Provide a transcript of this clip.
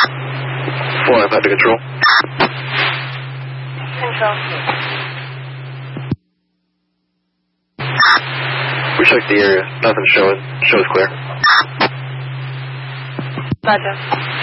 4 5 to control. Control. We checked the area. Nothing showing. Shows clear. Roger.